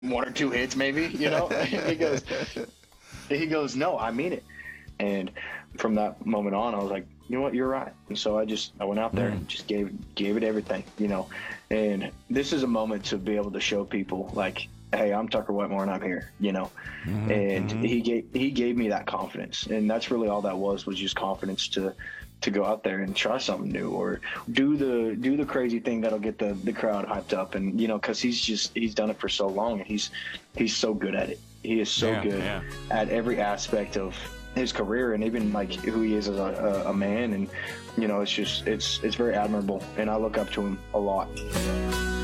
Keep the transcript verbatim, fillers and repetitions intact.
one or two hits maybe, you know. he goes, he goes, no, I mean it. And from that moment on, I was like, you know what, you're right. And so I just, I went out there mm. and just gave, gave it everything, you know. And this is a moment to be able to show people, like, hey, I'm Tucker Wetmore and I'm here, you know. Mm-hmm. And mm-hmm. he gave, he gave me that confidence. And that's really all that was, was just confidence to, to go out there and try something new, or do the, do the crazy thing that'll get the, the crowd hyped up. And, you know, cause he's just, he's done it for so long, and he's, he's so good at it. He is so yeah, good yeah. at every aspect of his career, and even like who he is as a, a man. And, you know, it's just, it's, it's very admirable, and I look up to him a lot.